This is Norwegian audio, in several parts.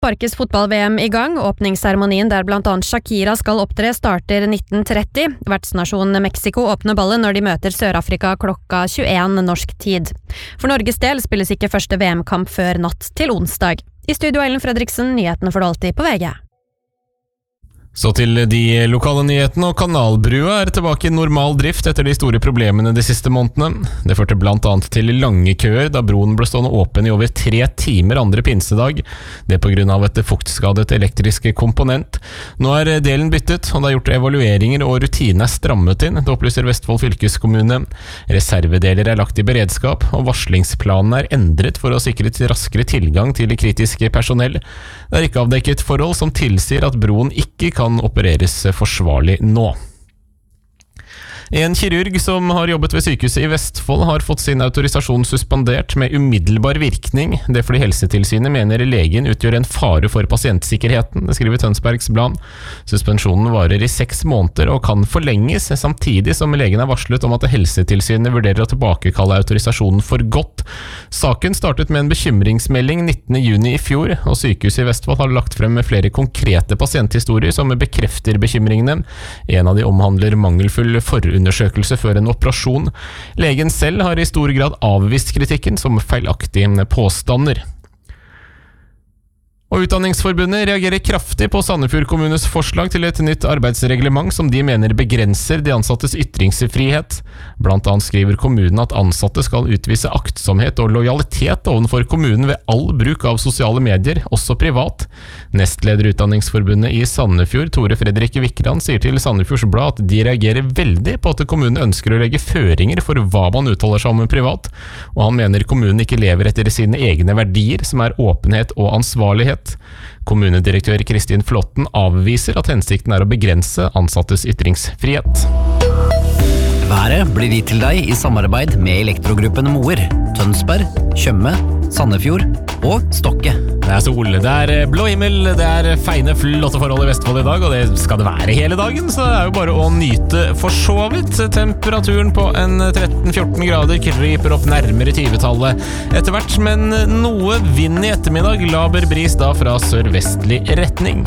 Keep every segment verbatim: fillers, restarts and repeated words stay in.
Sparkes fotball-V M i gang. Åpningsseremonien der blant annet Shakira skal opptre starter nitten tretti. Vertsnasjonen Mexico åpner ballen når de møter Sør-Afrika klokka tjueen norsk tid. For Norges del spilles ikke første V M-kamp før natt til onsdag. I studio Ellen Fredriksen, nyhetene for det alltid på V G. Så til de lokale nyhetene, og Kanalbrua er tilbake i normal drift etter de store problemene de siste månedene. Det førte blant annet til lange køer da broen ble stående åpen i over tre timer andre pinsedag. Det på grunn av et fuktskadet elektrisk komponent. Nå er delen byttet, og det er gjort evalueringer og rutinene er strammet inn, det opplyser Vestfold fylkeskommune. Reservedeler er lagt i beredskap, og varslingsplanen er endret for å sikre raskere tilgang til kritiske personell. Det er ikke avdekket forhold som tilsier at broen ikke kan opereres forsvarlig nå. En kirurg som har jobbet ved sykehuset i Vestfold har fått sin autorisasjon suspendert med umiddelbar virkning. Det fordi Helsetilsynet mener legen utgjør en fare for pasientsikkerheten, det skriver Tønsbergs Blad. Suspensjonen varer i seks måneder og kan forlenges, samtidig som legen har varslet om at Helsetilsynet vurderer å tilbakekalle autorisasjonen for godt. Saken startet med en bekymringsmelding nittende juni i fjor, og sykehuset i Vestfold har lagt frem med flere konkrete pasienthistorier som bekrefter bekymringene. En av de omhandler mangelfull forundersøkelse før en operasjon. Legen selv har i stor grad avvist kritikken som feilaktige påstander. Og Utdanningsforbundet reagerer kraftig på Sandefjord kommunes forslag til et nytt arbeidsreglement som de mener begrenser de ansattes ytringsfrihet. Blant annet skriver kommunen at ansatte skal utvise aktsomhet og lojalitet overfor kommunen ved all bruk av sosiale medier, også privat. Nestleder Utdanningsforbundet i Sandefjord, Tore Fredrik Vikran, sier til Sandefjords Blad at de reagerer veldig på at kommunen ønsker å legge føringer for hva man uttaler seg om privat, og han mener kommunen ikke lever etter sine egne verdier, som er åpenhet og ansvarlighet. Kommunedirektør Kristin Flåtten avviser at hensikten er å begrense ansattes ytringsfrihet. Været blir gitt til deg i samarbeid med Elektrogruppen Moer, Tønsberg, Tjøme, Sandefjord og Stokke. Det er sol, det er blå himmel, det er feine, flotte forhold i Vestfold i dag, og det skal det være hele dagen, så det er jo bare å nyte for så vidt. Temperaturen på en tretten til fjorten grader kryper opp nærmere tyve-tallet etter hvert, men noe vind i ettermiddag, laber bris da fra sørvestlig retning.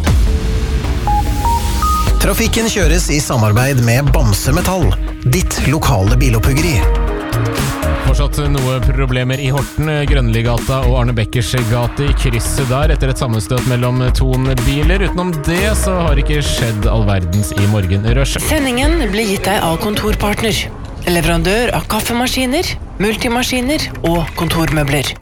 Trafikken kjøres i samarbeid med Bamse Metall, ditt lokale bilopphuggeri. Fortsatt noe problemer i Horten, Grønligata og Arne Bekkers gate i krysset der etter et sammenstøt mellom to biler. Utenom det så har ikke skjedd all verdens i morgenrush. Sendingen blir gitt deg av Kontorpartner, leverandør av kaffemaskiner, multimaskiner og kontormøbler.